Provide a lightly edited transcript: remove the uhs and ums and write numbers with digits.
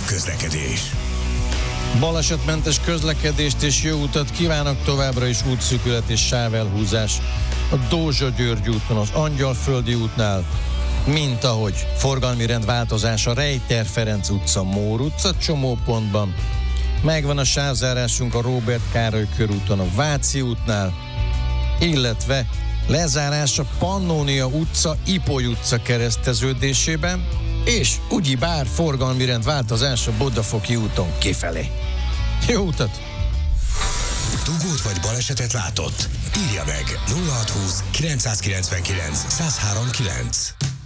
közlekedés. Balesetmentes közlekedést és jó utat kívánok, továbbra is útszűkület és sávelhúzás a Dózsa-György úton, az Angyalföldi útnál, mint ahogy forgalmi rendváltozás a Rejter Ferenc utca, Mór utca csomópontban. Megvan a sávzárásunk a Róbert Károly körúton, a Váci útnál, illetve lezárás a Pannónia utca, Ipoly utca kereszteződésében, és ugyebár forgalmi rendváltozás a Bodafoki úton kifelé. Jó utat! Dugót vagy balesetet látott? Írja meg 0620 999 1039.